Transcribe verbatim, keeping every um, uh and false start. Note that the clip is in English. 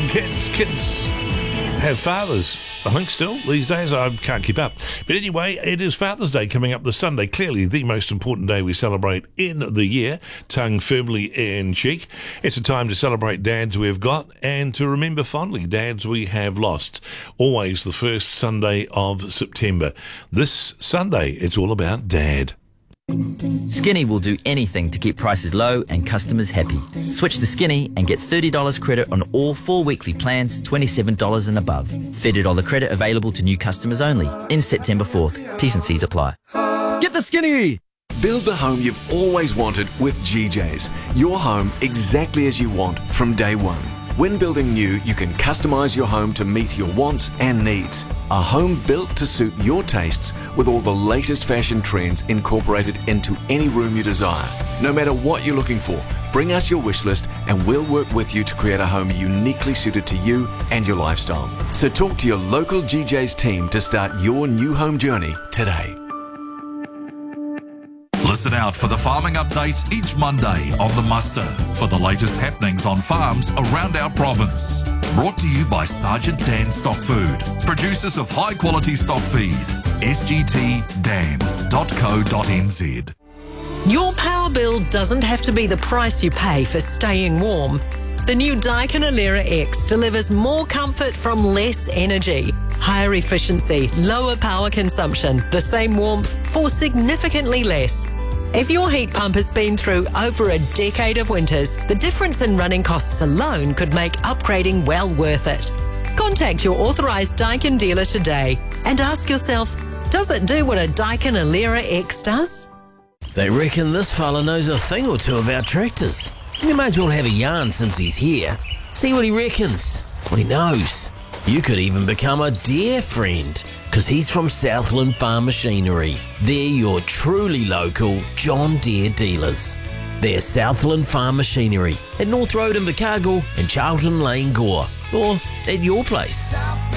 kids. Kids have fathers. I think still, these days, I can't keep up. But anyway, it is Father's Day coming up this Sunday. Clearly the most important day we celebrate in the year, tongue firmly in cheek. It's a time to celebrate dads we've got and to remember fondly dads we have lost. Always the first Sunday of September. This Sunday, it's all about Dad. Skinny will do anything to keep prices low and customers happy. Switch to Skinny and get thirty dollars credit on all four weekly plans, twenty-seven dollars and above. thirty dollars credit available to new customers only. In September fourth. T's and C's apply. Get the Skinny! Build the home you've always wanted with G J's. Your home exactly as you want from day one. When building new, you can customise your home to meet your wants and needs. A home built to suit your tastes with all the latest fashion trends incorporated into any room you desire. No matter what you're looking for, bring us your wish list and we'll work with you to create a home uniquely suited to you and your lifestyle. So talk to your local G J's team to start your new home journey today. Listen out for the farming updates each Monday on The Muster for the latest happenings on farms around our province. Brought to you by Sergeant Dan Stock Food, producers of high quality stock feed. S G T dan dot co dot n z. Your power bill doesn't have to be the price you pay for staying warm. The new Daikin Alera X delivers more comfort from less energy. Higher efficiency, lower power consumption, the same warmth for significantly less. If your heat pump has been through over a decade of winters, the difference in running costs alone could make upgrading well worth it. Contact your authorised Daikin dealer today and ask yourself, does it do what a Daikin Alera X does? They reckon this fella knows a thing or two about tractors. You may as well have a yarn since he's here. See what he reckons, what he knows. You could even become a dear friend, because he's from Southland Farm Machinery. They're your truly local John Deere dealers. They're Southland Farm Machinery at North Road in Invercargill and Charlton Lane, Gore, or at your place.